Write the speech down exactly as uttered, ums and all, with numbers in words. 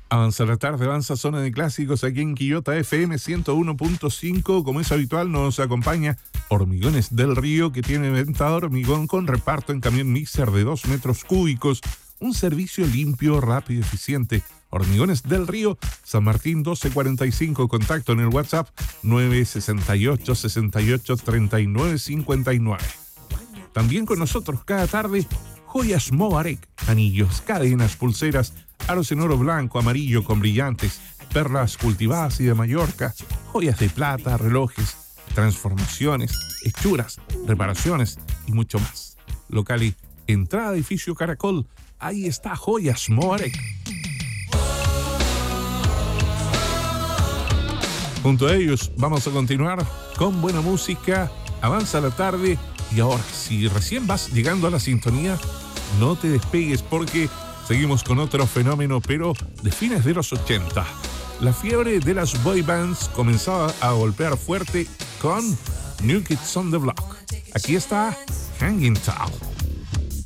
Avanza la tarde, avanza Zona de Clásicos aquí en Quillota F M ciento uno punto cinco. Como es habitual, nos acompaña Hormigones del Río, que tiene venta de hormigón con reparto en camión mixer de dos metros cúbicos. Un servicio limpio, rápido y eficiente. Hormigones del Río, San Martín doce cuarenta y cinco. Contacto en el WhatsApp nueve seis ocho, seis ocho, tres nueve cinco nueve. También con nosotros cada tarde, Joyas Mobarek, anillos, cadenas, pulseras, aros en oro blanco, amarillo con brillantes, perlas cultivadas y de Mallorca, joyas de plata, relojes, transformaciones, hechuras, reparaciones y mucho más. Local y entrada edificio Caracol, ahí está Joyas Mobarek. Junto a ellos vamos a continuar con buena música, avanza la tarde y ahora, si recién vas llegando a la sintonía, no te despegues porque seguimos con otro fenómeno, pero de fines de los ochenta. La fiebre de las boy bands comenzaba a golpear fuerte con New Kids on the Block. Aquí está Hanging Tall.